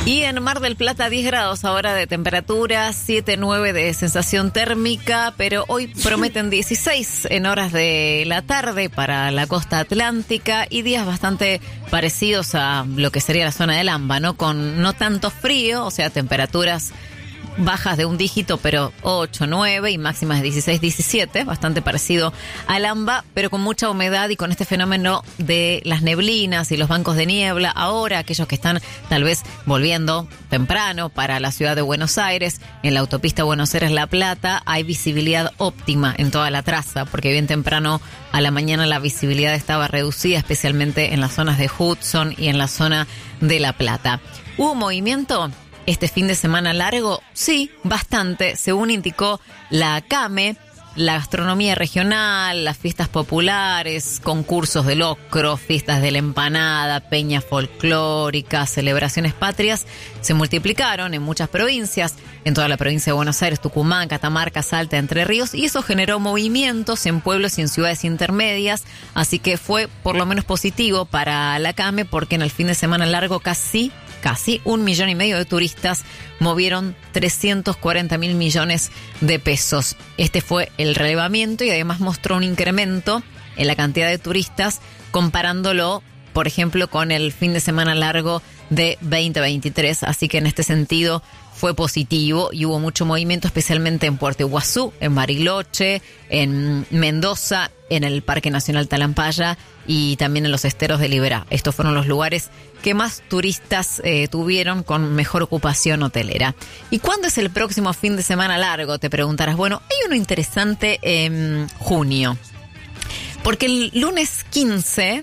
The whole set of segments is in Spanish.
Y en Mar del Plata 10 grados ahora de temperatura, 7-9 de sensación térmica, pero hoy prometen 16 en horas de la tarde para la costa atlántica y días bastante parecidos a lo que sería la zona del AMBA, ¿no? Con no tanto frío, o sea, temperaturas bajas de un dígito, pero 8, 9 y máximas de 16, 17, bastante parecido al AMBA, pero con mucha humedad y con este fenómeno de las neblinas y los bancos de niebla. Ahora, aquellos que están tal vez volviendo temprano para la ciudad de Buenos Aires, en la autopista Buenos Aires-La Plata, hay visibilidad óptima en toda la traza, porque bien temprano a la mañana la visibilidad estaba reducida, especialmente en las zonas de Hudson y en la zona de La Plata. ¿Hubo movimiento este fin de semana largo? Sí, bastante, según indicó la CAME, la gastronomía regional, las fiestas populares, concursos de locro, fiestas de la empanada, peñas folclóricas, celebraciones patrias, se multiplicaron en muchas provincias, en toda la provincia de Buenos Aires, Tucumán, Catamarca, Salta, Entre Ríos, y eso generó movimientos en pueblos y en ciudades intermedias, así que fue por lo menos positivo para la CAME, porque en el fin de semana largo casi 1,5 millones de turistas movieron 340.000 millones de pesos. Este fue el relevamiento y además mostró un incremento en la cantidad de turistas comparándolo, por ejemplo, con el fin de semana largo de 2023. Así que en este sentido fue positivo y hubo mucho movimiento, especialmente en Puerto Iguazú, en Bariloche, en Mendoza, en el Parque Nacional Talampaya y también en los esteros de Liberá. Estos fueron los lugares que más turistas tuvieron con mejor ocupación hotelera. ¿Y cuándo es el próximo fin de semana largo? Te preguntarás. Bueno, hay uno interesante en junio, porque el lunes 15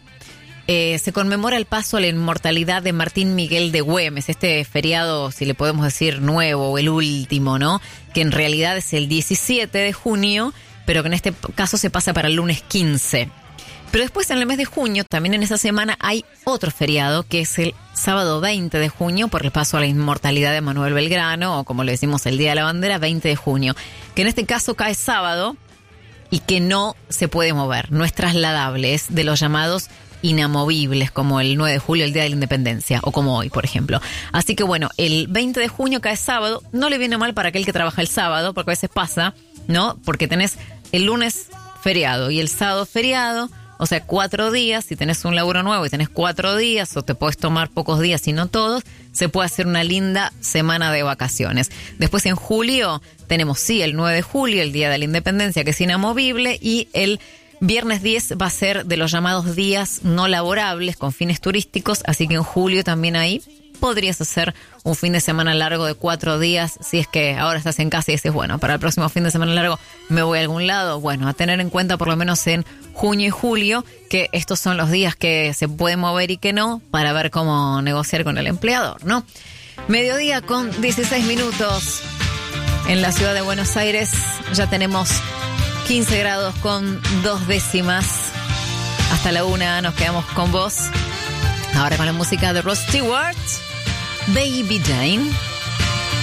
se conmemora el paso a la inmortalidad de Martín Miguel de Güemes, este feriado, si le podemos decir nuevo o el último, ¿no? Que en realidad es el 17 de junio, pero que en este caso se pasa para el lunes 15. Pero después en el mes de junio, también en esa semana, hay otro feriado que es el sábado 20 de junio por el paso a la inmortalidad de Manuel Belgrano, o como le decimos el Día de la Bandera, 20 de junio, que en este caso cae sábado y que no se puede mover, no es trasladable, es de los llamados inamovibles, como el 9 de julio, el Día de la Independencia, o como hoy, por ejemplo. Así que bueno, el 20 de junio cae sábado, no le viene mal para aquel que trabaja el sábado, porque a veces pasa, ¿no? Porque tenés el lunes feriado y el sábado feriado, o sea, 4 días, si tenés un laburo nuevo y tenés 4 días, o te podés tomar pocos días y no todos, se puede hacer una linda semana de vacaciones. Después en julio tenemos, sí, el 9 de julio, el Día de la Independencia, que es inamovible, y el viernes 10 va a ser de los llamados días no laborables con fines turísticos, así que en julio también ahí podrías hacer un fin de semana largo de 4 días, si es que ahora estás en casa y dices, bueno, para el próximo fin de semana largo me voy a algún lado. Bueno, a tener en cuenta por lo menos en junio y julio, que estos son los días que se pueden mover y que no, para ver cómo negociar con el empleador, ¿no? Mediodía con 16 minutos en la ciudad de Buenos Aires, ya tenemos 15 grados con 2 décimas. Hasta la 1 nos quedamos con vos. Ahora con la música de Rod Stewart, Baby Jane.